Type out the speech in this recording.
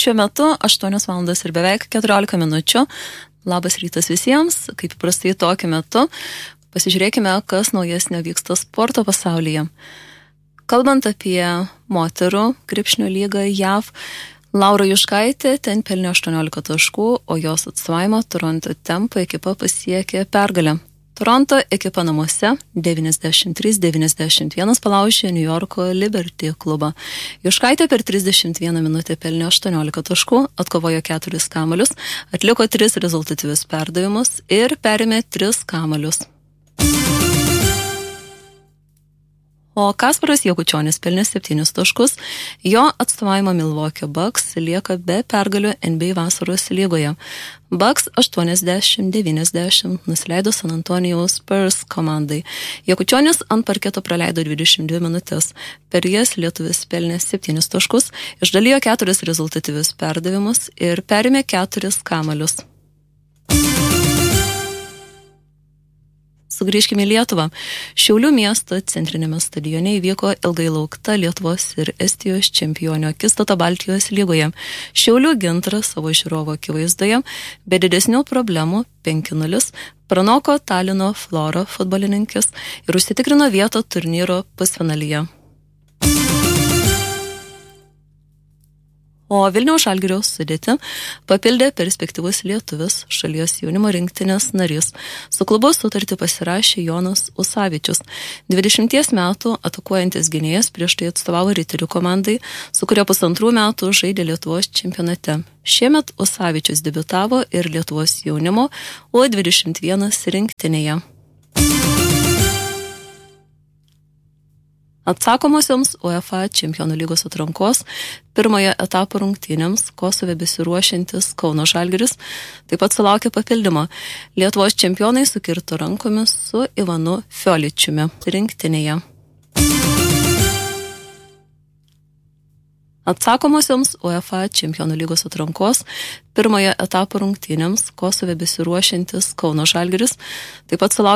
Šiuo metu 8 valandos ir beveik 14 minučių. Labas rytas visiems, kaip įprastai tokiu metu. Pasižiūrėkime, kas naujesnio vyksta sporto pasaulyje. Kalbant apie moterų krepšinio lygą JAV, Laura Juškaitė ten pelnė 18 taškų, o jos atstovavimo Toronto Tempo ekipa pasiekė pergalę. Toronto ekipa namuose 93-91 palaužė New Yorko Liberty klubą. Juškaitė per 31 minutę pelnė 18 taškų, atkovojo 4 kamuolius, atliko 3 rezultatyvius perdavimus ir perėmė 3 kamuolius. O Kasparas Jakučionis pelnė 7 taškus, jo atstovavimo Milwaukee Bucks lieka be pergalių NBA vasaros lygoje. Bucks 80-90 nusileido San Antonijaus Spurs komandai. Jakučionis ant parketo praleido 22 minutės. Per jas lietuvis pelnė 7 taškus, išdalijo 4 rezultatyvius perdavimus ir perėmė 4 kamuolius. Sugrįžkime į Lietuvą. Šiaulių miesto centrinėme stadione įvyko ilgai laukta Lietuvos ir Estijos čempionio akistata Baltijos lygoje. Šiaulių Gintaras savo žiūrovo akivaizdoje be didesnių problemų 5-0 pranoko Talino Flora futbolininkės ir užsitikrino vietą turnyro pusfinalyje. O Vilniaus Žalgirio sudėtį papildė perspektyvus lietuvis šalies jaunimo rinktinės narys. Su klubu sutartį pasirašė Jonas Usavičius. 20 metų atakuojantis gynėjas prieš tai atstovavo Riterių komandai, su kuria 1,5 metų žaidė Lietuvos čempionate. Šiemet Usavičius debiutavo ir Lietuvos jaunimo U21 rinktinėje. Atsakomosioms UEFA čempionų lygos atrankos pirmojo etapo rungtynėms Kosove besiruošiantis Kauno Žalgiris taip pat sulaukė papildymo. Lietuvos čempionai sukirto rankomis su Ivanu Fioličiumi rinktinėje. Atsakomosioms UEFA čempionų lygos atrankos pirmojo etapo rungtynėms Kosove besiruošiantis Kauno Žalgiris taip pat sulaukė